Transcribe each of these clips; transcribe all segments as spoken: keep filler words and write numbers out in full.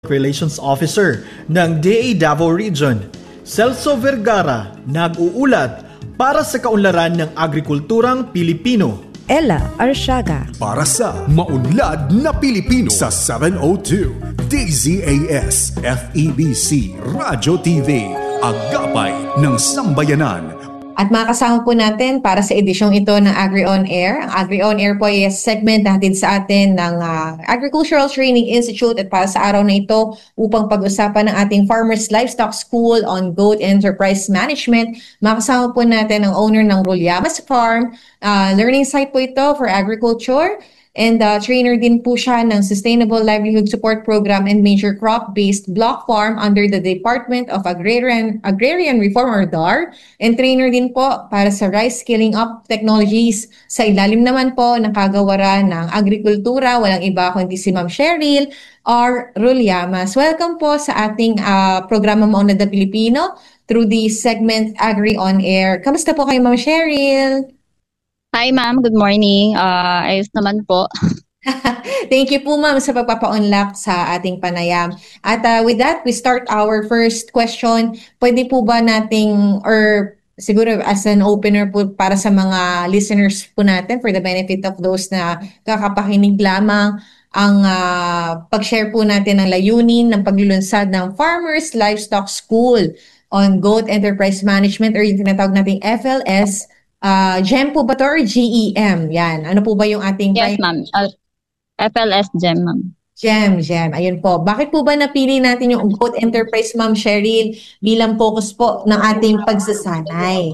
Relations Officer ng D A Davao Region, Celso Vergara, nag-uulat para sa kaunlaran ng agrikulturang Pilipino. Ella Arsiaga para sa Maunlad na Pilipino sa seven oh two D Z A S F E B C Radyo T V, agapay ng sambayanan. At makakasama po natin para sa edisyong ito ng Agri On Air. Ang Agri On Air po ay segment natin sa atin ng uh, Agricultural Training Institute at para sa araw na ito upang pag-usapan ng ating Farmers Livestock School on Goat Enterprise Management. Makakasama po natin ang owner ng Ruliamas Farm. Uh, learning site po ito for agriculture. And uh, trainer din po siya ng Sustainable Livelihood Support Program and Major Crop-Based Block Farm under the Department of Agrarian Agrarian Reform or D A R. And trainer din po para sa Rice Scaling Up Technologies. Sa ilalim naman po ng kagawaran ng agrikultura, walang iba kundi si Ma'am Cheryl R. Ruliamas. Welcome po sa ating uh, programa Maunlad na Pilipino through the segment Agri On Air. Kamusta po kayo, Ma'am Cheryl? Hi ma'am, good morning. Uh, ayos naman po. Thank you po ma'am sa pagpapa-unlock sa ating panayam. At uh, with that, we start our first question. Pwede po ba nating, or siguro as an opener po para sa mga listeners po natin for the benefit of those na kakapakinig lamang, ang uh, pag-share po natin ng layunin ng paglulunsad ng Farmers Livestock School on Goat Enterprise Management or yung tinatawag nating F L S. Uh, G E M po ba to or G E M? Yan. Ano po ba yung ating... Yes, ma'am. Uh, F L S G E M, ma'am. G E M, G E M. Ayun po. Bakit po ba napili natin yung Goat Enterprise, Ma'am Cheryl, bilang focus po ng ating pagsasanay?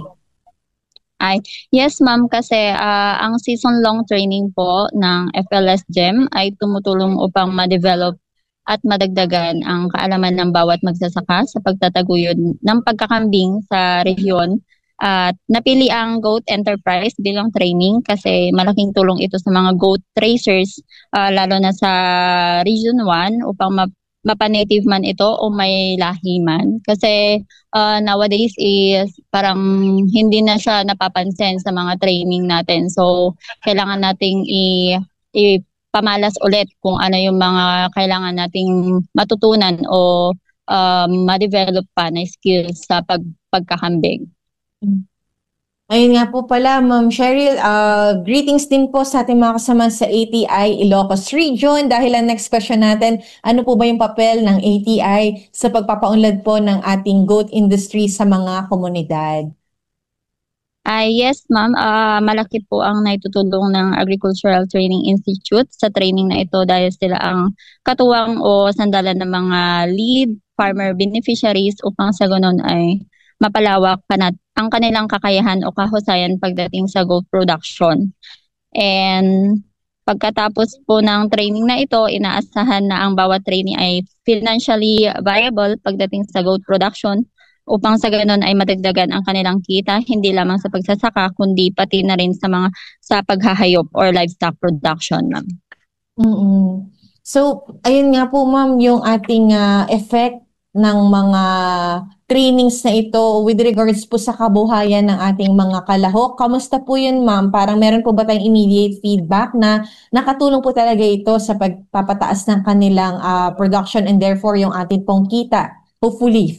Ay, yes, ma'am. Kasi uh, ang season-long training po ng F L S G E M ay tumutulong upang ma-develop at madagdagan ang kaalaman ng bawat magsasaka sa pagtataguyod ng pagkakambing sa rehiyon. At uh, napili ang Goat Enterprise bilang training kasi malaking tulong ito sa mga goat racers uh, lalo na sa Region one upang map- mapa-native man ito o may lahi man. Kasi uh, nowadays is parang hindi na siya napapansin sa mga training natin. So kailangan nating i- ipamalas ulit kung ano yung mga kailangan nating matutunan o um, ma-develop pa na skills sa pag- pagkakambing. Ayun nga po pala, Ma'am Cheryl, uh, greetings din po sa ating mga kasama sa A T I Ilocos Region. Dahil ang next question natin, ano po ba yung papel ng A T I sa pagpapaunlad po ng ating goat industry sa mga komunidad? Uh, yes, ma'am. Uh, malaki po ang naitutulong ng Agricultural Training Institute sa training na ito dahil sila ang katuwang o sandalan ng mga lead farmer beneficiaries upang sa ganun ay mapalawak kanat ang kanilang kakayahan o kahusayan pagdating sa goat production. And pagkatapos po ng training na ito, inaasahan na ang bawat trainee ay financially viable pagdating sa goat production upang sa ganun ay madagdagan ang kanilang kita hindi lamang sa pagsasaka kundi pati na rin sa mga sa paghahayop or livestock production, ma'am. Mm-mm. So, ayun nga po ma'am yung ating uh, effect ng mga trainings na ito with regards po sa kabuhayan ng ating mga kalahok. Kamusta po yun, ma'am? Parang meron po ba tayong immediate feedback na nakatulong po talaga ito sa pagpapataas ng kanilang uh, production and therefore yung ating pong kita? Hopefully.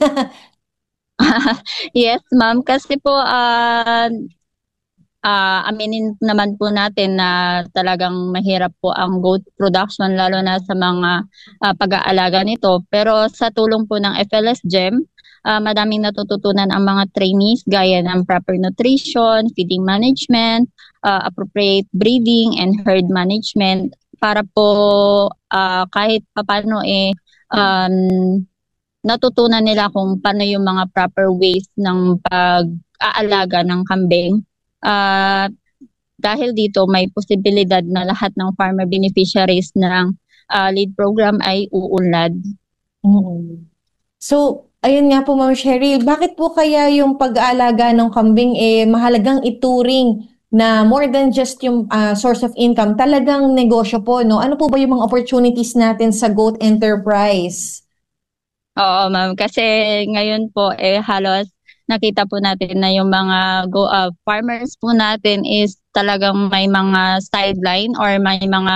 Yes, ma'am. Kasi po, uh, uh, aminin naman po natin na talagang mahirap po ang goat production lalo na sa mga uh, pag-aalaga nito. Pero sa tulong po ng F L S G E M, Uh, madaming natututunan ang mga trainees gaya ng proper nutrition, feeding management, uh, appropriate breeding, and herd management para po uh, kahit papano eh um, natutunan nila kung paano yung mga proper ways ng pag-aalaga ng kambing. Uh, dahil dito may posibilidad na lahat ng farmer beneficiaries ng uh, lead program ay uunlad. Mm-hmm. So, ayun nga po Ma'am Cheryl, bakit po kaya yung pag-aalaga ng kambing eh mahalagang ituring na more than just yung uh, source of income, talagang negosyo po, no? Ano po ba yung mga opportunities natin sa Goat Enterprise? Oo, ma'am. Kasi ngayon po eh halos nakita po natin na yung mga go uh, farmers po natin is talagang may mga sideline or may mga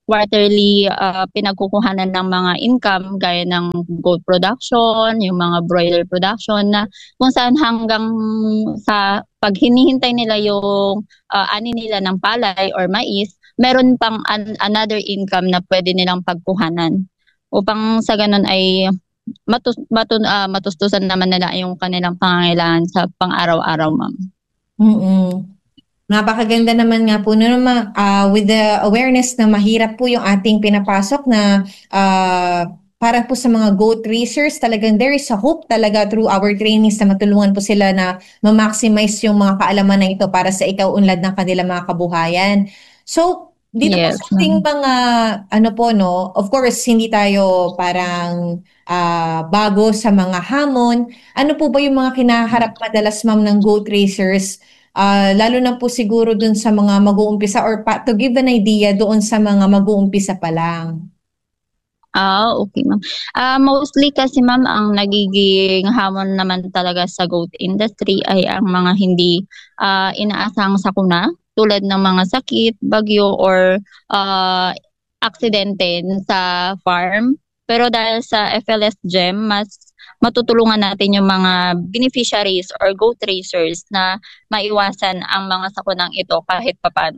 quarterly uh, pinagkukuhanan ng mga income gaya ng goat production, yung mga broiler production na kung saan hanggang sa pag hinihintay nila yung uh, ani nila ng palay or mais, meron pang an- another income na pwede nilang pagkuhanan upang sa ganun ay matus matun uh, matustusan naman nila yung kanilang pangangailangan sa pang-araw-araw, ma'am. Mm. Napakaganda naman nga po no, naman uh, with the awareness na mahirap po yung ating pinapasok na uh, para po sa mga goat racers, talagang there is a hope talaga through our trainings na matulungan po sila na ma-maximize yung mga kaalaman na ito para sa ikaunlad ng kanilang mga kabuhayan. So, dito Yes, po sa ating mga, ano po no, of course, hindi tayo parang uh, bago sa mga hamon. Ano po ba yung mga kinaharap madalas, ma'am, ng goat racers? Uh, lalo na po siguro dun sa mga mag-uumpisa or pa, to give an idea doon sa mga mag-uumpisa pa lang. Ah, okay, ma'am. Ah, mostly kasi, ma'am, ang nagiging hamon naman talaga sa goat industry ay ang mga hindi ah, inaasahang sakuna tulad ng mga sakit, bagyo, or ah, aksidente sa farm. Pero dahil sa F L S G E M, mas matutulungan natin yung mga beneficiaries or goat racers na maiwasan ang mga sakunang ito kahit papano.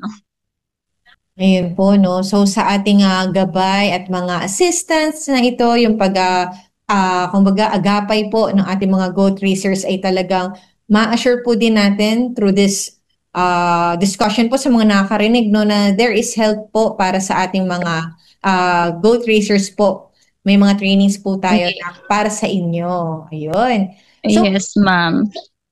Ayun po, no? So sa ating ah, gabay at mga assistants na ito, yung pag, ah, ah, kumbaga, agapay po ng ating mga goat racers ay talagang ma-assure po din natin through this ah, discussion po sa mga nakakarinig, no, na there is help po para sa ating mga ah, goat racers po. May mga trainings po tayo na para sa inyo. Ayun. So, Yes, ma'am.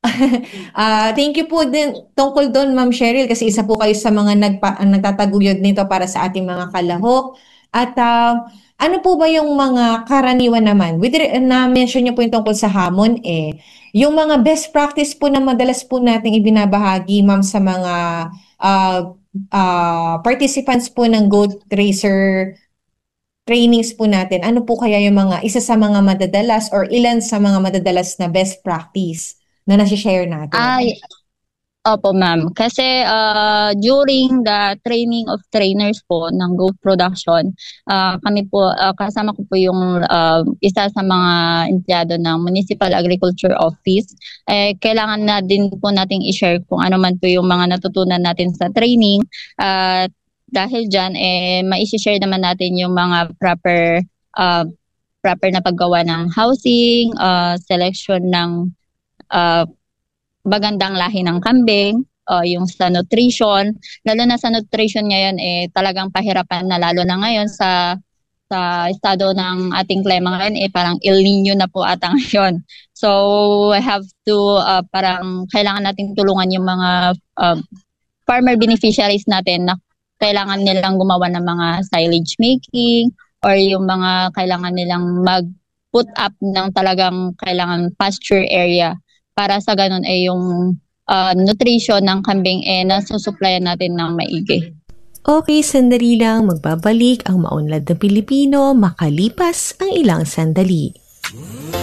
Ah, thank you po din tungkol doon, Ma'am Cheryl, kasi isa po kayo sa mga nagpa, ang nagtataguyod nito para sa ating mga kalahok. At ah, ano po ba yung mga karaniwan naman? With re- na-mention niyo po yung tungkol sa hamon eh. Yung mga best practice po na madalas po nating ibinabahagi, Ma'am, sa mga ah, ah, participants po ng Goat Racer trainings po natin. Ano po kaya yung mga isa sa mga madadalas or ilan sa mga madadalas na best practice na nasi-share natin? Ay, opo, ma'am. Kasi uh, during the training of trainers po ng goat production, uh, kami po, uh, kasama ko po yung uh, isa sa mga empleyado ng Municipal Agriculture Office. Eh, kailangan na din po nating i-share kung ano man po yung mga natutunan natin sa training. At uh, dahil dyan, eh, ma-share naman natin yung mga proper, uh, proper na paggawa ng housing, uh, selection ng uh, magandang lahi ng kambing, uh, yung sa nutrition. Lalo na sa nutrition ngayon, eh, talagang pahirapan na lalo na ngayon sa sa estado ng ating klima ngayon, eh, parang El Nino na po ata ngayon. So, I have to, uh, parang kailangan nating tulungan yung mga uh, farmer beneficiaries natin na kailangan nilang gumawa ng mga silage making or yung mga kailangan nilang mag-put up ng talagang kailangan pasture area para sa ganun ay yung uh, nutrition ng kambing eh nasusuplayan natin ng maigi. Okay, sandali lang, magbabalik ang maunlad na Pilipino makalipas ang ilang sandali.